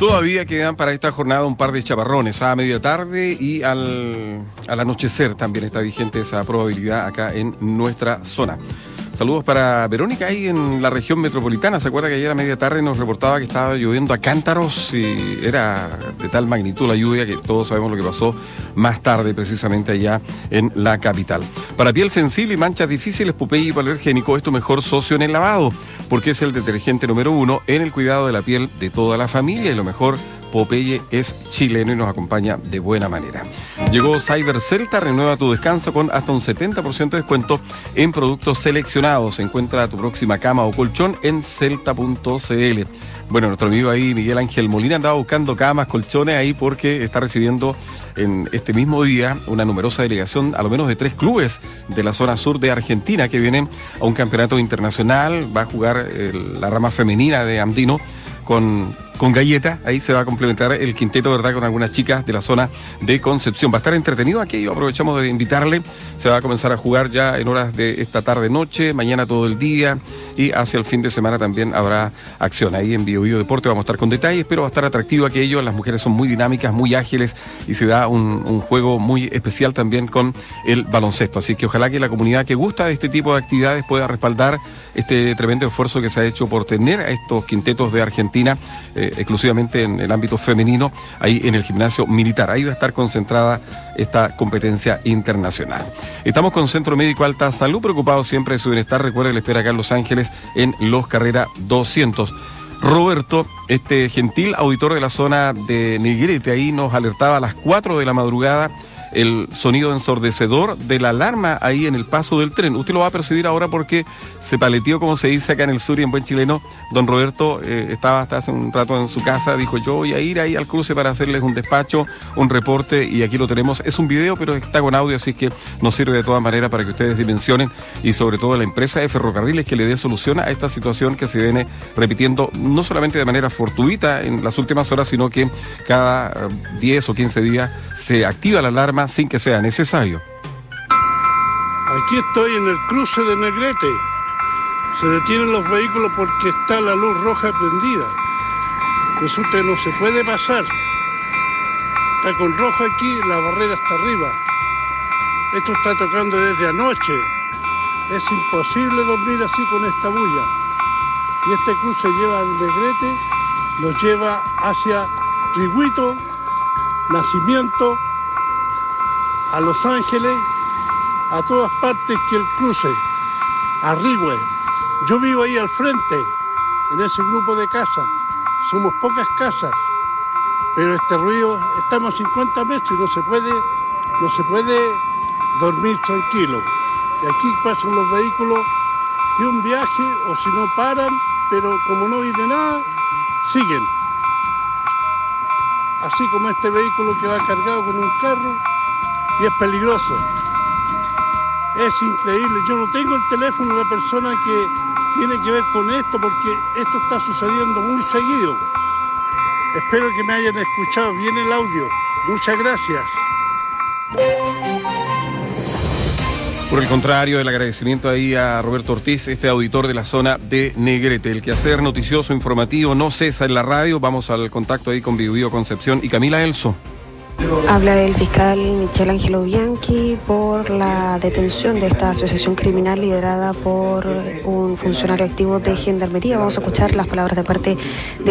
Todavía quedan para esta jornada un par de chaparrones a media tarde y al anochecer también está vigente esa probabilidad acá en nuestra zona. Saludos para Verónica ahí en la región metropolitana. ¿Se acuerda que ayer a media tarde nos reportaba que estaba lloviendo a cántaros? Y era de tal magnitud la lluvia que todos sabemos lo que pasó más tarde precisamente allá en la capital. Para piel sensible y manchas difíciles, Popeye hipoalergénico es tu mejor socio en el lavado, porque es el detergente número 1 en el cuidado de la piel de toda la familia y lo mejor, Popeye es chileno y nos acompaña de buena manera. Llegó Cyber Celta, renueva tu descanso con hasta un 70% de descuento en productos seleccionados. Encuentra tu próxima cama o colchón en celta.cl. Bueno, nuestro amigo ahí, Miguel Ángel Molina, andaba buscando camas, colchones ahí porque está recibiendo en este mismo día una numerosa delegación, a lo menos de 3 clubes de la zona sur de Argentina que vienen a un campeonato internacional. Va a jugar la rama femenina de Andino con Galleta, ahí se va a complementar el quinteto, ¿verdad?, con algunas chicas de la zona de Concepción. Va a estar entretenido aquello, aprovechamos de invitarle. Se va a comenzar a jugar ya en horas de esta tarde-noche, mañana todo el día y hacia el fin de semana también habrá acción. Ahí en Bio Deporte vamos a estar con detalles, pero va a estar atractivo aquello. Las mujeres son muy dinámicas, muy ágiles y se da un juego muy especial también con el baloncesto. Así que ojalá que la comunidad que gusta de este tipo de actividades pueda respaldar este tremendo esfuerzo que se ha hecho por tener a estos quintetos de Argentina exclusivamente en el ámbito femenino, ahí en el gimnasio militar. Ahí va a estar concentrada esta competencia internacional. Estamos con Centro Médico Alta Salud, preocupados siempre de su bienestar. Recuerde, le espera acá en Los Ángeles en Los Carrera 200. Roberto, este gentil auditor de la zona de Negrete, ahí nos alertaba a las 4 de la madrugada el sonido ensordecedor de la alarma ahí en el paso del tren. Usted lo va a percibir ahora porque se paleteó, como se dice acá en el sur y en buen chileno. Don Roberto estaba hasta hace un rato en su casa, dijo: yo voy a ir ahí al cruce para hacerles un despacho, un reporte, y aquí lo tenemos. Es un video, pero está con audio, así que nos sirve de todas maneras para que ustedes dimensionen, y sobre todo la empresa de ferrocarriles que le dé solución a esta situación que se viene repitiendo, no solamente de manera fortuita en las últimas horas, sino que cada 10 o 15 días se activa la alarma sin que sea necesario. Aquí estoy en el cruce de Negrete. Se detienen los vehículos porque está la luz roja prendida. Resulta que no se puede pasar. Está con rojo aquí, la barrera está arriba. Esto está tocando desde anoche. Es imposible dormir así con esta bulla. Y este cruce lleva al Negrete, nos lleva hacia Rigüito, Nacimiento, a Los Ángeles, a todas partes que el cruce, a Rigüe. Yo vivo ahí al frente, en ese grupo de casas. Somos pocas casas, pero este ruido, estamos a 50 metros y no se puede dormir tranquilo. Y aquí pasan los vehículos de un viaje, o si no paran, pero como no viene nada, siguen. Así como este vehículo que va cargado con un carro, y es peligroso. Es increíble. Yo no tengo el teléfono de la persona que tiene que ver con esto, porque esto está sucediendo muy seguido. Espero que me hayan escuchado bien el audio. Muchas gracias. Por el contrario, el agradecimiento ahí a Roberto Ortiz, este auditor de la zona de Negrete. El quehacer noticioso, informativo, no cesa en la radio. Vamos al contacto ahí con Bio Concepción y Camila Elso. Habla el fiscal Michel Angelo Bianchi por la detención de esta asociación criminal liderada por un funcionario activo de Gendarmería. Vamos a escuchar las palabras de parte de